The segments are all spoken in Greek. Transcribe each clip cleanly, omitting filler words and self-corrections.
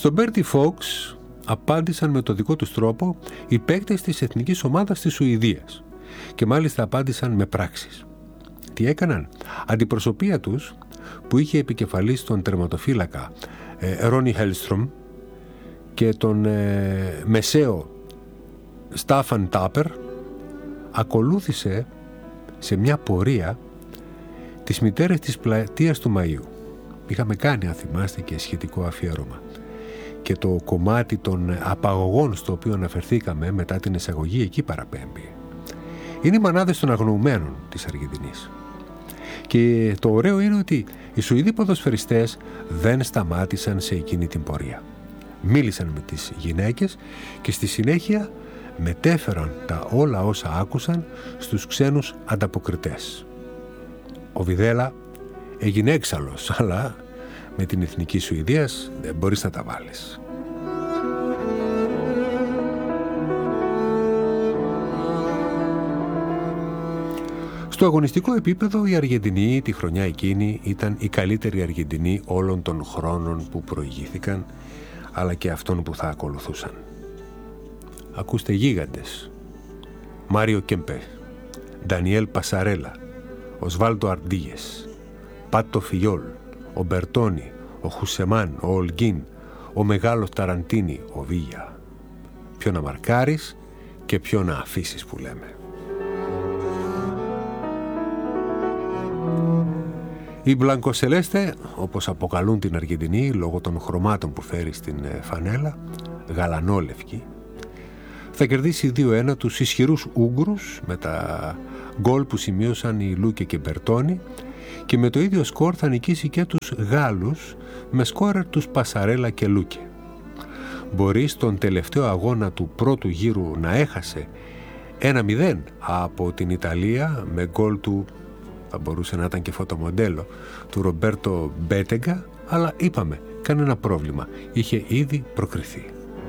Στον Bertie Fox απάντησαν με το δικό τους τρόπο οι παίκτες της εθνικής ομάδας της Σουηδίας και μάλιστα απάντησαν με πράξεις. Τι έκαναν? Αντιπροσωπεία τους, που είχε επικεφαλής τον τερματοφύλακα Ρόνι Χέλστρομ και τον μεσαίο Στάφαν Τάπερ, ακολούθησε σε μια πορεία τις μητέρες της πλατείας του Μαΐου. Είχαμε κάνει, αν θυμάστε, και σχετικό αφιέρωμα. Και το κομμάτι των απαγωγών στο οποίο αναφερθήκαμε μετά την εισαγωγή εκεί παραπέμπει. Είναι οι μανάδες των αγνοουμένων της Αργεντινής. Και το ωραίο είναι ότι οι Σουηδοί ποδοσφαιριστές δεν σταμάτησαν σε εκείνη την πορεία. Μίλησαν με τις γυναίκες και στη συνέχεια μετέφεραν τα όλα όσα άκουσαν στους ξένους ανταποκριτές. Ο Βιδέλα έγινε έξαλλος, αλλά με την εθνική Σουηδίας δεν μπορείς να τα βάλεις. Στο αγωνιστικό επίπεδο η Αργεντινή τη χρονιά εκείνη ήταν η καλύτερη Αργεντινή όλων των χρόνων που προηγήθηκαν, αλλά και αυτών που θα ακολουθούσαν. Ακούστε γίγαντες: Μάριο Κέμπε, Ντανιέλ Πασαρέλα, Οσβάλτο Αρντίγες, Πάτο Φιόλ, ο Μπερτόνι, ο Χουσεμάν, ο Ολγκίν, ο μεγάλος Ταραντίνι, ο Βίγια. Ποιο να μαρκάρεις και ποιο να αφήσεις, που λέμε. Οι Μπλανκοσελέστε, όπως αποκαλούν την Αργεντινή λόγω των χρωμάτων που φέρει στην φανέλα, γαλανόλευκη, θα κερδίσει 2-1 τους ισχυρούς Ούγγρους με τα γκολ που σημείωσαν οι Λούκε και Μπερτόνι, και με το ίδιο σκορ θα νικήσει και τους Γάλλους με σκόρερ τους Πασαρέλα και Λούκε. Μπορεί στον τελευταίο αγώνα του πρώτου γύρου να έχασε 1-0 από την Ιταλία με γκολ του, θα μπορούσε να ήταν και φωτομοντέλο, του Ρομπέρτο Μπέτεγκα, αλλά είπαμε, κανένα πρόβλημα, είχε ήδη προκριθεί.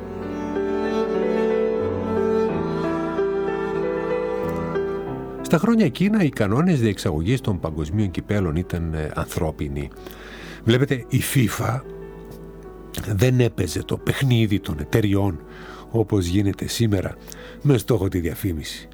Στα χρόνια εκείνα οι κανόνες διεξαγωγής των παγκοσμίων κυπέλων ήταν ανθρώπινοι. Βλέπετε, η FIFA δεν έπαιζε το παιχνίδι των εταιριών όπως γίνεται σήμερα με στόχο τη διαφήμιση.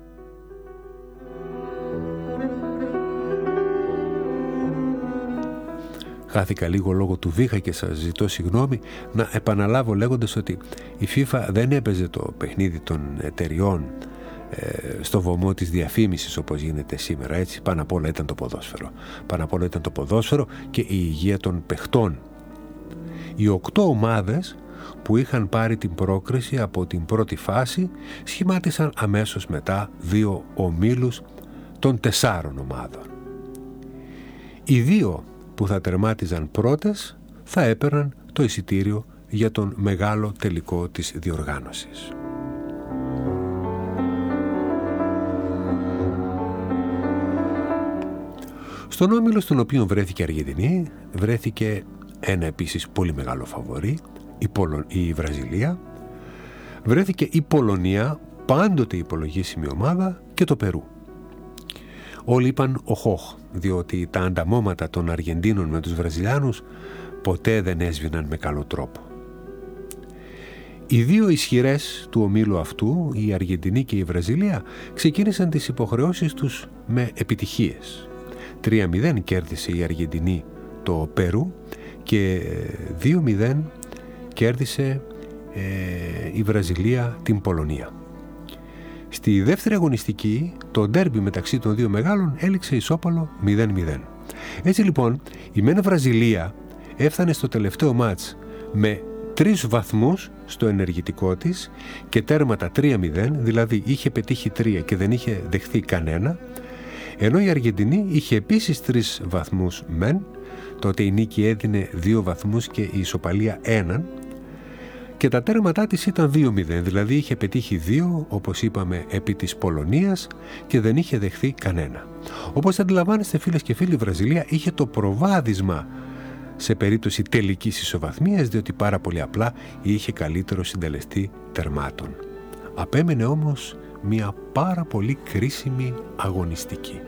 Χάθηκα λίγο λόγω του βήχα και σας ζητώ συγγνώμη. Να επαναλάβω λέγοντας ότι η FIFA δεν έπαιζε το παιχνίδι των εταιριών στο βωμό της διαφήμισης όπως γίνεται σήμερα, έτσι. Πάνω απ' όλα ήταν το ποδόσφαιρο. Πάνω απ' όλα ήταν το ποδόσφαιρο και η υγεία των παιχτών. Οι 8 ομάδες που είχαν πάρει την πρόκριση από την πρώτη φάση σχημάτισαν αμέσως μετά 2 ομίλους των 4 ομάδων. Οι 2 που θα τερμάτιζαν πρώτες θα έπαιρναν το εισιτήριο για τον μεγάλο τελικό της διοργάνωσης. Στον όμιλο στον οποίο βρέθηκε η Αργεντινή βρέθηκε ένα επίσης πολύ μεγάλο φαβορί, η Βραζιλία, βρέθηκε η Πολωνία, πάντοτε υπολογίσιμη ομάδα, και το Περού. Όλοι είπαν οχοχ, διότι τα ανταμώματα των Αργεντίνων με τους Βραζιλιάνους ποτέ δεν έσβηναν με καλό τρόπο. Οι 2 ισχυρές του ομίλου αυτού, η Αργεντινή και η Βραζιλία, ξεκίνησαν τις υποχρεώσεις τους με επιτυχίες. 3-0 κέρδισε η Αργεντινή το Περού και 2-0 κέρδισε η Βραζιλία την Πολωνία. Στη δεύτερη αγωνιστική, το ντέρμπι μεταξύ των 2 μεγάλων έληξε ισόπαλο 0-0. Έτσι λοιπόν, η μεν Βραζιλία έφτανε στο τελευταίο μάτς με 3 βαθμούς στο ενεργητικό της και τέρματα 3-0, δηλαδή είχε πετύχει 3 και δεν είχε δεχθεί κανένα, ενώ η Αργεντινή είχε επίσης 3 βαθμούς μεν, τότε η νίκη έδινε 2 βαθμούς και η ισοπαλία 1, και τα τέρματά της ήταν 2-0, δηλαδή είχε πετύχει 2, όπως είπαμε, επί της Πολωνίας και δεν είχε δεχθεί κανένα. Όπως αντιλαμβάνεστε, φίλες και φίλοι, η Βραζιλία είχε το προβάδισμα σε περίπτωση τελικής ισοβαθμίας, διότι πάρα πολύ απλά είχε καλύτερο συντελεστή τερμάτων. Απέμενε όμως μια πάρα πολύ κρίσιμη αγωνιστική.